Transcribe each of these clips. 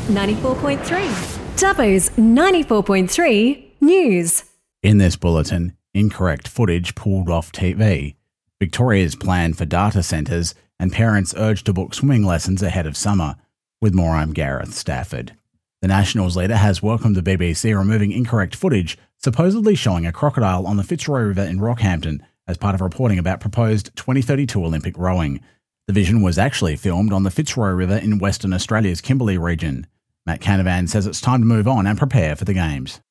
94.3. Dubbo's 94.3 News. In this bulletin, incorrect footage pulled off TV. Victoria's plan for data centres and parents urged to book swimming lessons ahead of summer. With more, I'm Gareth Stafford. The Nationals leader has welcomed the BBC removing incorrect footage supposedly showing a crocodile on the Fitzroy River in Rockhampton as part of reporting about proposed 2032 Olympic rowing. The vision was actually filmed on the Fitzroy River in Western Australia's Kimberley region. Matt Canavan says it's time to move on and prepare for the Games.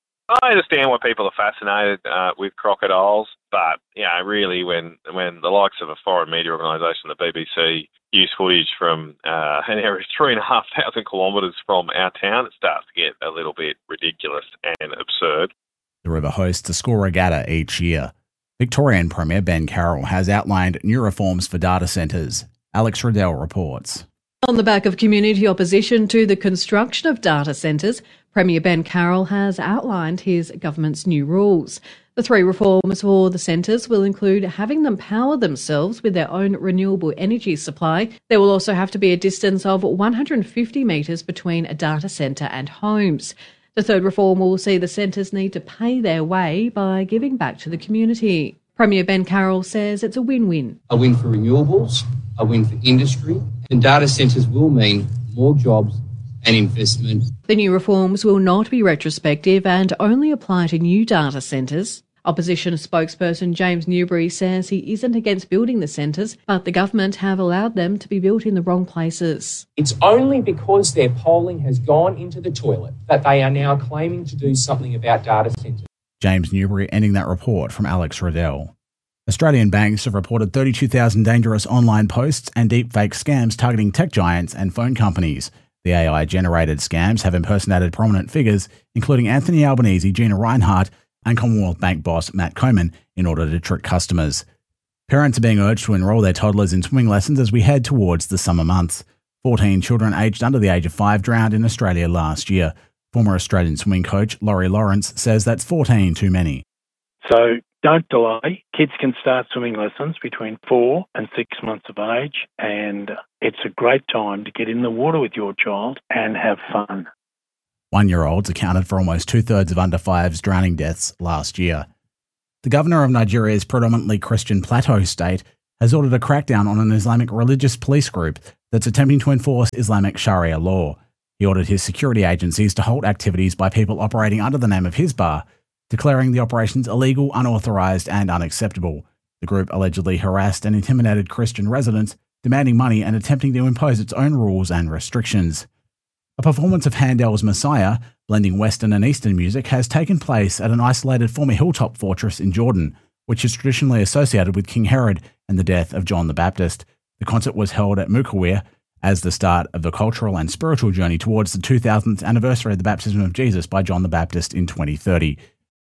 I understand why people are fascinated with crocodiles, but really when the likes of a foreign media organisation, the BBC, use footage from an area 3,500 kilometres from our town, it starts to get a little bit ridiculous and absurd. The river hosts a school regatta each year. Victorian Premier Ben Carroll has outlined new reforms for data centres. Alex Riddell reports. On the back of community opposition to the construction of data centres, Premier Ben Carroll has outlined his government's new rules. The three reforms for the centres will include having them power themselves with their own renewable energy supply. There will also have to be a distance of 150 metres between a data centre and homes. The third reform will see the centres need to pay their way by giving back to the community. Premier Ben Carroll says it's a win-win. A win for renewables, a win for industry, and data centres will mean more jobs and investment. The new reforms will not be retrospective and only apply to new data centres. Opposition spokesperson James Newbury says he isn't against building the centres, but the government have allowed them to be built in the wrong places. It's only because their polling has gone into the toilet that they are now claiming to do something about data centres. James Newbury ending that report from Alex Riddell. Australian banks have reported 32,000 dangerous online posts and deepfake scams targeting tech giants and phone companies. The AI-generated scams have impersonated prominent figures, including Anthony Albanese, Gina Rinehart, and Commonwealth Bank boss Matt Coman, in order to trick customers. Parents are being urged to enrol their toddlers in swimming lessons as we head towards the summer months. 14 children aged under the age of 5 drowned in Australia last year. Former Australian swimming coach Laurie Lawrence says that's 14 too many. So don't delay. Kids can start swimming lessons between 4 and 6 months of age, and it's a great time to get in the water with your child and have fun. 1-year-olds accounted for almost 2/3 of under 5's drowning deaths last year. The governor of Nigeria's predominantly Christian Plateau state has ordered a crackdown on an Islamic religious police group that's attempting to enforce Islamic Sharia law. He ordered his security agencies to halt activities by people operating under the name of Hizbah, declaring the operations illegal, unauthorised and unacceptable. The group allegedly harassed and intimidated Christian residents, demanding money and attempting to impose its own rules and restrictions. A performance of Handel's Messiah, blending Western and Eastern music, has taken place at an isolated former hilltop fortress in Jordan, which is traditionally associated with King Herod and the death of John the Baptist. The concert was held at Mukawir as the start of the cultural and spiritual journey towards the 2000th anniversary of the baptism of Jesus by John the Baptist in 2030.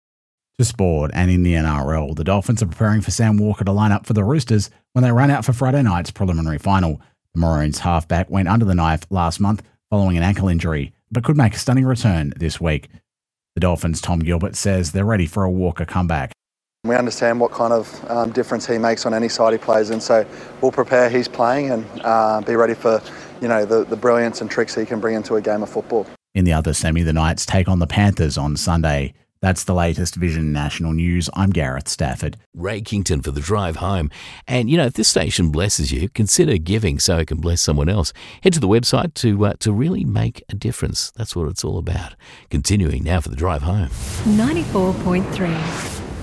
To sport, and in the NRL, the Dolphins are preparing for Sam Walker to line up for the Roosters when they run out for Friday night's preliminary final. The Maroons halfback went under the knife last month following an ankle injury, but could make a stunning return this week. The Dolphins' Tom Gilbert says they're ready for a Walker comeback. We understand what kind of difference he makes on any side he plays in, so we'll prepare his playing and be ready for the brilliance and tricks he can bring into a game of football. In the other semi, the Knights take on the Panthers on Sunday. That's the latest Vision National News. I'm Gareth Stafford. Ray Kington for The Drive Home. And, if this station blesses you, consider giving so it can bless someone else. Head to the website to really make a difference. That's what it's all about. Continuing now for The Drive Home. 94.3.